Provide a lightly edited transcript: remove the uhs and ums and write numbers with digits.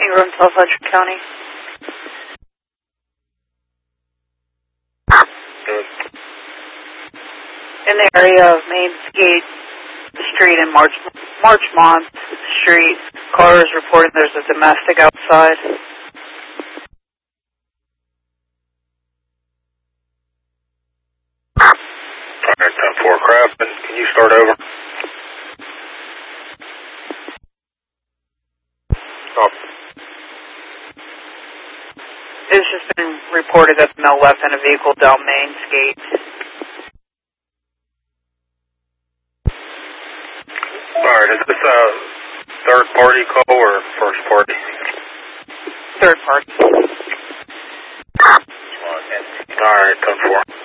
Ingram, South Fletcher County. Good. In the area of Mainsgate Street and Marchmont Street, caller is reporting there's a domestic outside. Alright, 10-4 Crafton, can you start over? Oh. It's just been reported that the male left in a vehicle down Mainsgate. Alright, is this a third party call or first party? Third party. Alright, 10-4.